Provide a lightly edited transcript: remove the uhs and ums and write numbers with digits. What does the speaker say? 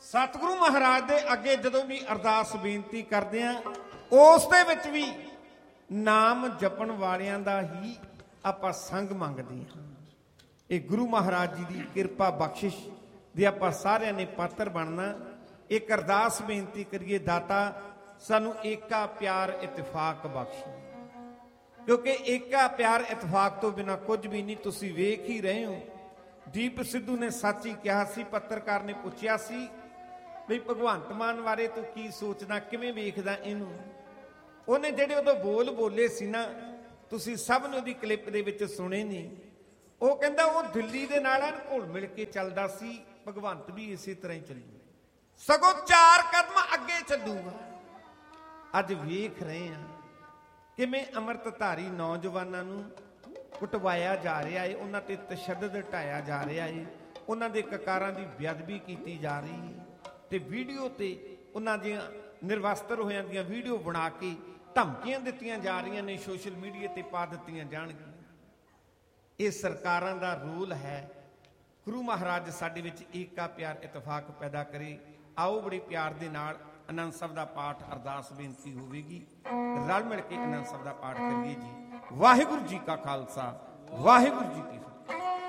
ਸਤਿਗੁਰੂ ਮਹਾਰਾਜ ਦੇ ਅੱਗੇ ਜਦੋਂ ਵੀ ਅਰਦਾਸ ਬੇਨਤੀ ਕਰਦੇ ਆ, ਉਸ ਦੇ ਵਿੱਚ ਵੀ ਨਾਮ ਜਪਣ ਵਾਲਿਆਂ ਦਾ ਹੀ ਆਪਾਂ ਸੰਗ ਮੰਗਦੇ ਹਾਂ। ਇਹ ਗੁਰੂ ਮਹਾਰਾਜ ਜੀ ਦੀ ਕਿਰਪਾ ਬਖਸ਼ਿਸ਼ ਦੇ ਆਪਾਂ ਸਾਰਿਆਂ ਨੇ ਪਾਤਰ ਬਣਨਾ। ਇੱਕ ਅਰਦਾਸ ਬੇਨਤੀ ਕਰੀਏ, ਦਾਤਾ ਸਾਨੂੰ ਏਕਾ ਪਿਆਰ ਇਤਫਾਕ ਬਖਸ਼, ਕਿਉਂਕਿ ਏਕਾ ਪਿਆਰ ਇਤਫਾਕ ਤੋਂ ਬਿਨਾਂ ਕੁਝ ਵੀ ਨਹੀਂ। ਤੁਸੀਂ ਵੇਖ ਹੀ ਰਹੇ ਹੋ, ਦੀਪ ਸਿੱਧੂ ਨੇ ਸੱਚ ਹੀ ਕਿਹਾ ਸੀ। ਪੱਤਰਕਾਰ ਨੇ ਪੁੱਛਿਆ ਸੀ ਵੀ ਭਗਵੰਤ ਮਾਨ ਬਾਰੇ ਤੂੰ ਕੀ ਸੋਚਦਾ, ਕਿਵੇਂ ਵੇਖਦਾ ਇਹਨੂੰ। ਉਹਨੇ ਜਿਹੜੇ ਉਦੋਂ ਬੋਲ ਬੋਲੇ ਸੀ ਨਾ, ਤੁਸੀਂ ਸਭ ਨੇ ਉਹਦੀ ਕਲਿੱਪ ਦੇ ਵਿੱਚ ਸੁਣੇ ਨੇ। ਉਹ ਕਹਿੰਦਾ ਉਹ ਦਿੱਲੀ ਦੇ ਨਾਲ ਘੁਲ ਮਿਲ ਕੇ ਚੱਲਦਾ ਸੀ, ਭਗਵੰਤ ਵੀ ਇਸੇ ਤਰ੍ਹਾਂ ਹੀ ਚੱਲੂ, ਸਗੋਂ 4 ਕਦਮ ਅੱਗੇ ਚੱਲੂਗਾ। ਅੱਜ ਵੇਖ ਰਹੇ ਹਾਂ ਕਿਵੇਂ ਅੰਮ੍ਰਿਤਧਾਰੀ ਨੌਜਵਾਨਾਂ ਨੂੰ ਕੁਟਵਾਇਆ ਜਾ ਰਿਹਾ ਹੈ, ਉਹਨਾਂ ਤੇ ਤਸ਼ੱਦਦ ਢਾਇਆ ਜਾ ਰਿਹਾ ਹੈ, ਉਹਨਾਂ ਦੇ ਕਕਾਰਾਂ ਦੀ ਬੇਅਦਬੀ ਕੀਤੀ ਜਾ ਰਹੀ ਹੈ, ਤੇ ਵੀਡੀਓ ਤੇ ਉਹਨਾਂ ਦੀਆਂ ਨਿਰਵਸਤਰ ਹੋਇਆਂ ਦੀਆਂ ਵੀਡੀਓ ਬਣਾ ਕੇ ਧਮਕੀਆਂ ਦਿੱਤੀਆਂ ਜਾ ਰਹੀਆਂ ਨੇ, ਸੋਸ਼ਲ ਮੀਡੀਆ ਤੇ ਪਾ ਦਿੱਤੀਆਂ ਜਾਣਗੀਆਂ। ਇਹ ਸਰਕਾਰਾਂ ਦਾ ਰੋਲ ਹੈ। ਗੁਰੂ ਮਹਾਰਾਜ ਸਾਡੇ ਵਿੱਚ ਏਕਾ ਪਿਆਰ ਇਤਫਾਕ ਪੈਦਾ ਕਰੇ। ਆਓ ਬੜੇ ਪਿਆਰ ਦੇ ਨਾਲ ਆਨੰਦ ਸਾਹਿਬ ਦਾ ਪਾਠ ਅਰਦਾਸ ਬੇਨਤੀ ਹੋਵੇਗੀ, ਰਲ ਮਿਲ ਕੇ ਆਨੰਦ ਸਾਹਿਬ ਦਾ ਪਾਠ ਕਰੀਏ ਜੀ। ਵਾਹਿਗੁਰੂ ਜੀ ਕਾ ਖਾਲਸਾ, ਵਾਹਿਗੁਰੂ ਜੀ ਕੀ ਫਤਿਹ।